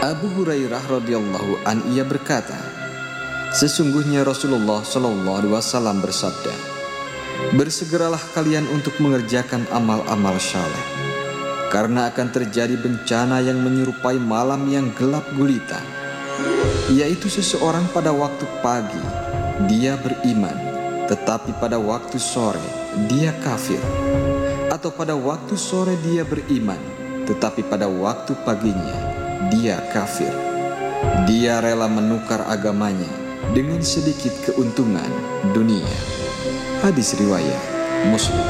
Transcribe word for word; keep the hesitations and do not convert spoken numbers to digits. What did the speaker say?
Abu Hurairah radhiyallahu an ia berkata, sesungguhnya Rasulullah shallallahu alaihi wasallam bersabda, bersegeralah kalian untuk mengerjakan amal-amal saleh, karena akan terjadi bencana yang menyerupai malam yang gelap gulita, yaitu seseorang pada waktu pagi dia beriman, tetapi pada waktu sore dia kafir, atau pada waktu sore dia beriman, tetapi pada waktu paginya dia kafir. Dia rela menukar agamanya dengan sedikit keuntungan dunia. Hadis riwayat Muslim.